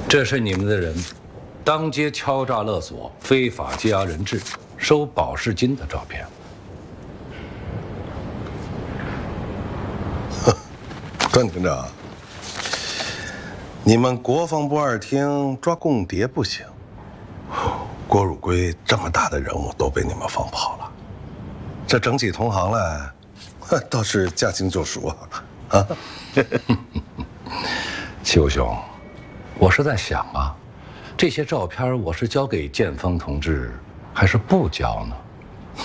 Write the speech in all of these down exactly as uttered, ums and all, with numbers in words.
这是你们的人当街敲诈勒索、非法羁押人质、收保释金的照片。 段厅长，你们国防部二厅抓共谍不行，郭汝瑰这么大的人物都被你们放跑了，这整起同行来，倒是驾轻就熟啊！啊， 齐武兄，我是在想啊，这些照片我是交给建峰同志，还是不交呢？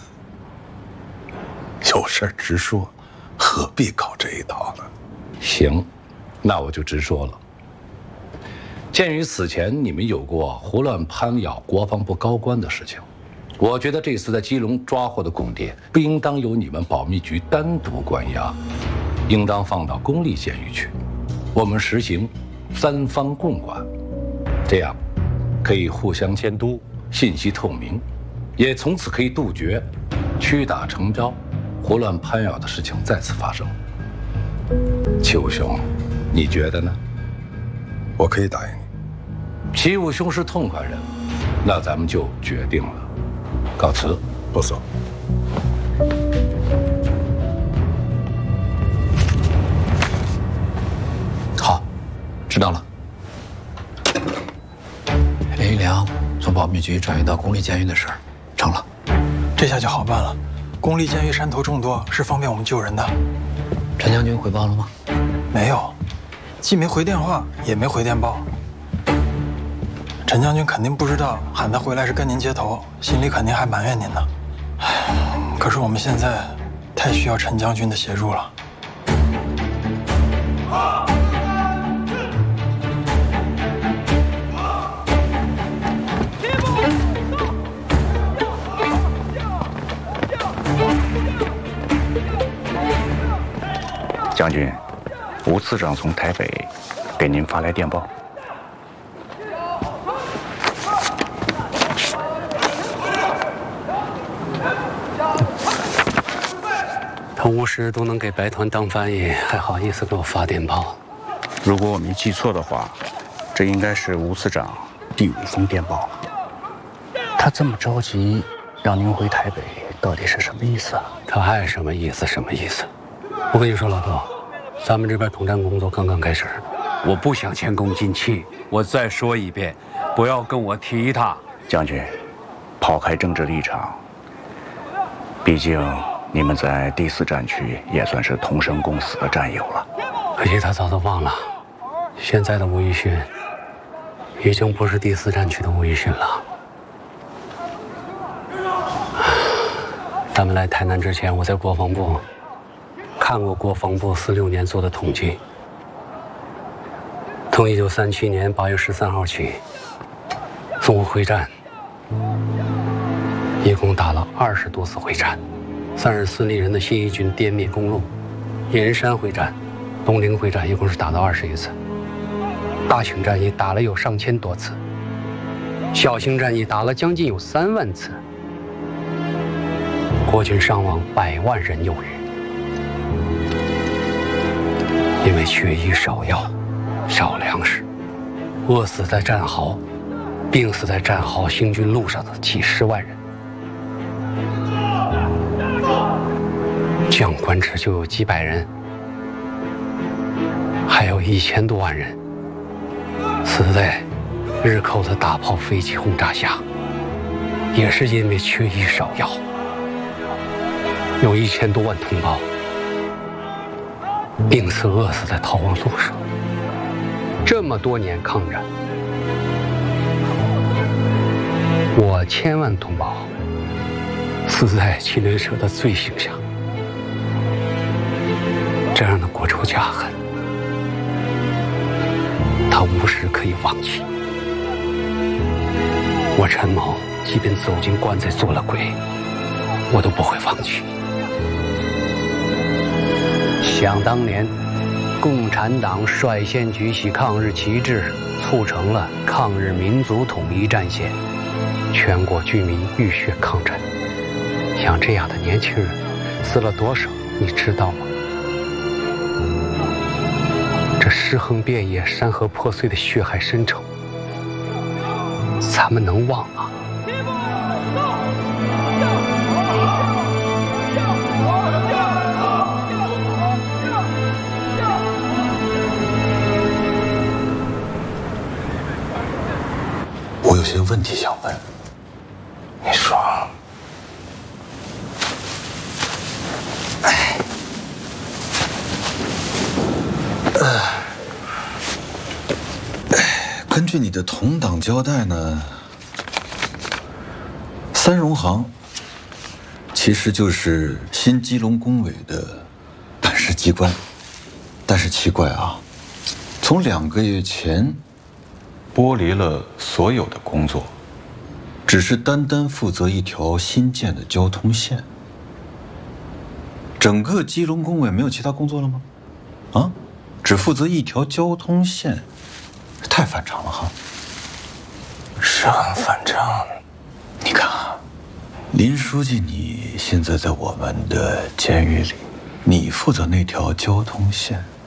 有事直说，何必搞这一套呢？ 行，那我就直说了。鉴于此前你们有过胡乱攀咬国防部高官的事情，我觉得这次在基隆抓获的共谍不应当由你们保密局单独关押，应当放到公立监狱去，我们实行三方共管，这样可以互相监督，信息透明，也从此可以杜绝屈打成招、胡乱攀咬的事情再次发生。齐武兄，你觉得呢？ 我可以答应你。 齐武兄是痛快人，那咱们就决定了。告辞。 不走。 好，知道了。林一良从保密局转移到公立监狱的事儿成了， 这下就好办了。公立监狱山头众多，是方便我们救人的。 陈将军汇报了吗？ 没有，既没回电话，也没回电报。陈将军肯定不知道，喊他回来是跟您接头，心里肯定还埋怨您呢。唉，可是我们现在太需要陈将军的协助了。 将军，吴次长从台北给您发来电报。 他无时都能给白团当翻译，还好意思给我发电报？ 如果我没记错的话，这应该是吴次长第五封电报了。他这么着急让您回台北，到底是什么意思啊？ 他爱什么意思什么意思。我跟你说，老头，咱们这边统战工作刚刚开始，我不想前功尽弃。我再说一遍，不要跟我提他。 将军，抛开政治立场，毕竟你们在第四战区也算是同生共死的战友了。 可惜他早都忘了，现在的吴奕勋已经不是第四战区的吴奕勋了。咱们来台南之前，我在国防部看过国防部四六年做的统计，从一九三七年八月十三号起，淞沪会战一共打了二十多次会战，三十四例人的新一军滇灭公路，野人山会战、东陵会战一共是打了二十一次，大型战役打了有上千多次，小型战役打了将近有三万次，国军伤亡百万人有余。因为缺衣少药、少粮食，饿死在战壕、病死在战壕行军路上的几十万人，将官职就有几百人，还有一千多万人死在日寇的大炮、飞机轰炸下，也是因为缺衣少药。有一千多万同胞病死、饿死在逃亡路上。这么多年抗战，我千万同胞死在亲人舍的罪行下，这样的国仇家恨，他无时可以忘记。我陈某即便走进棺材做了鬼，我都不会放弃。想当年，共产党率先举起抗日旗帜，促成了抗日民族统一战线，全国居民浴血抗战。像这样的年轻人死了多少，你知道吗？这是尸横遍野、山河破碎的血海深仇，咱们能忘吗？ 我有些问题想问， 你说。哎， 呃，根据你的同党交代呢，三荣行其实就是新基隆工委的办事机关，但是奇怪啊，从两个月前剥离了所有的工作，只是单单负责一条新建的交通线。整个基隆工委没有其他工作了吗？啊，只负责一条交通线，太反常了哈。 是很反常。 你看啊，林书记，你现在在我们的监狱里，你负责那条交通线。